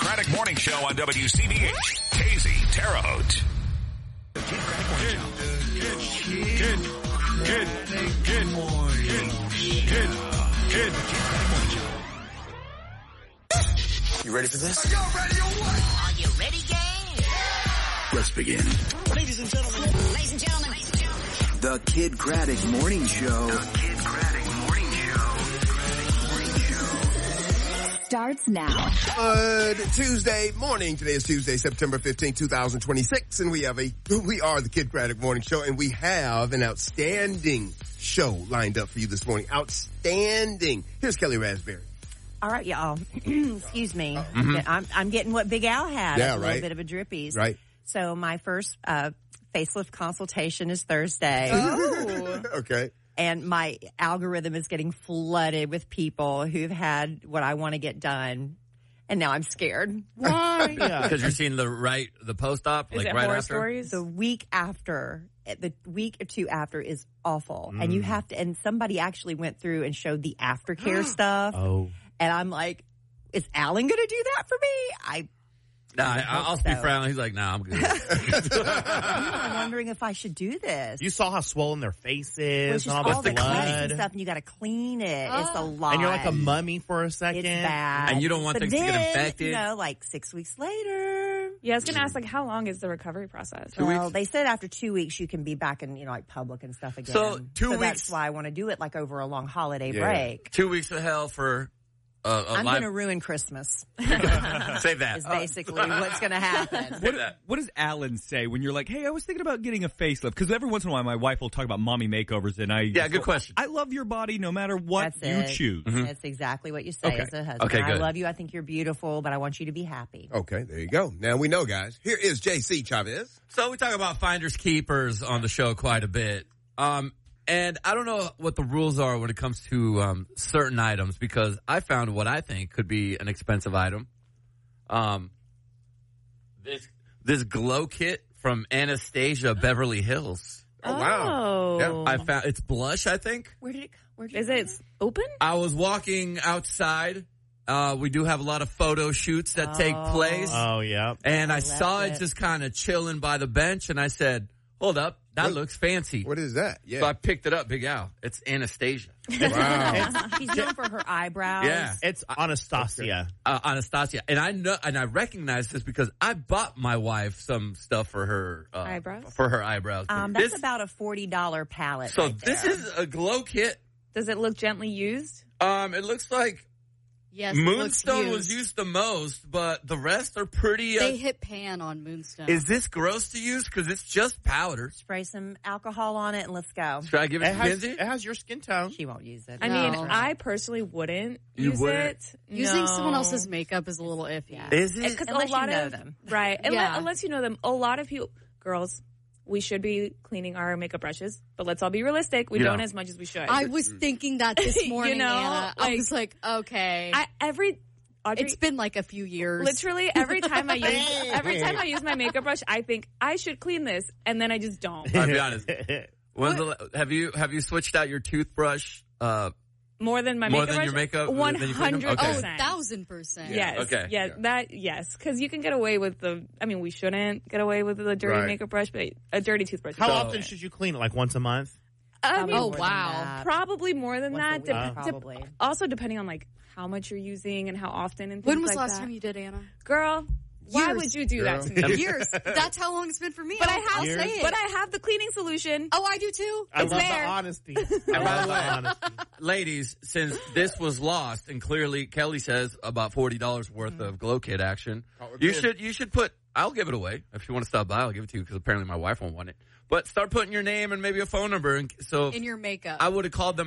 Craddock Morning Show on WCBH. Casey, Terre Haute. You ready for this? Are you ready, gang? Let's begin. Ladies and gentlemen. The Kid Craddock Morning Show. Starts now. Good Tuesday morning. Today is Tuesday, September 15, 2026, and we are the Kid Craddock Morning Show, and we have an outstanding show lined up for you this morning. Outstanding. Here's Kelly Raspberry. All right, y'all. Excuse me. I'm getting what Big Al had. Yeah, a right. little bit of a drippies. Right. So my first facelift consultation is Thursday. Oh. Okay. And my algorithm is getting flooded with people who've had what I want to get done. And now I'm scared. Why? Because you're seeing the post-op, Is like it right horror after? stories? The week or two after is awful. And you have to, and somebody actually went through and showed the aftercare stuff. Oh. And I'm like, is Alan going to do that for me? I'll speak for Alan. He's like, nah, I'm good. I'm wondering if I should do this. You saw how swollen their face is and all all the the cuts and blood. stuff, and you got to clean it. It's a lot. And you're like a mummy for a second. It's bad. And you don't want but things to then, get infected. You know, like 6 weeks later. Yeah, I was going to ask, like, how long is the recovery process? Well, they said after 2 weeks you can be back in, like public and stuff again. So 2 weeks. That's why I want to do it like over a long holiday break. 2 weeks of hell for I'm going to ruin Christmas. Save that. Is basically what's going to happen. What does Alan say when you're like, hey, I was thinking about getting a facelift? Because every once in a while my wife will talk about mommy makeovers, and good question. I love your body no matter what That's you choose. That's exactly what you say as a husband. Okay, I good. love you. I think you're beautiful, but I want you to be happy. Okay, there you go. Now we know, guys. Here is JC Chavez. So we talk about finders keepers on the show quite a bit. And I don't know what the rules are when it comes to certain items, because I found what I think could be an expensive item. This glow kit from Anastasia Beverly Hills. Oh, wow. Yeah. I found it's blush, I think. Where did it come? Is it open? I was walking outside. We do have a lot of photo shoots that take place. Oh, yeah. And I left saw it it. just kind of chilling by the bench, and I said, hold up, that looks fancy. What is that? Yeah. So I picked it up, Big Al. It's Anastasia. Wow. She's known for her eyebrows. Yeah. It's Anastasia. Anastasia. And I know, and I recognize this because I bought my wife some stuff for her Eyebrows? For her eyebrows. But That's about a $40 palette. so right this there. is a glow kit. Does it look gently used? It looks like Yes, it looks Moonstone was used the most, but the rest are pretty. They hit pan on Moonstone. Is this gross to use? Because it's just powder. Spray some alcohol on it and let's go. Should I give it to Kenzie? It has your skin tone. She won't use it. I mean, No. I personally wouldn't You use wouldn't? it. Using No. someone else's makeup is a little iffy. Yeah. Is it? Because Unless a lot you know of them. right, Yeah. unless you know them, a lot of people, girls, we should be cleaning our makeup brushes, but let's all be realistic. We Yeah. don't as much as we should. I was thinking that this morning, know, Anna. I like- was like, okay. Audrey, it's been like a few years. literally every time I use my makeup brush, I think I should clean this, and then I just don't. I'll be honest. Have you switched out your toothbrush? More than my More makeup than brush? your makeup? Than you clean them? 100%. Okay. Oh, 1,000%. Yes. Okay. Yes. Because you can get away with we shouldn't get away with the dirty Right. makeup brush, but a dirty toothbrush. How So- often should you clean it? Like once a month? Probably Oh, more than wow. that. Probably more than Once a that. week, probably. Also, depending on like how much you're using and how often and things When was like the last that. time you did, Anna? Girl, why Years. would you do that to me? Years. That's how long it's been for me. But I'll say it. But I have the cleaning solution. Oh, I do too. I It's love there. the honesty. I love the honesty. Ladies, since this was lost, and clearly Kelly says about $40 worth of glow kit action, you should put. I'll give it away if you want to stop by. I'll give it to you because apparently my wife won't want it. But start putting your name and maybe a phone number, and so In your makeup. I would have called them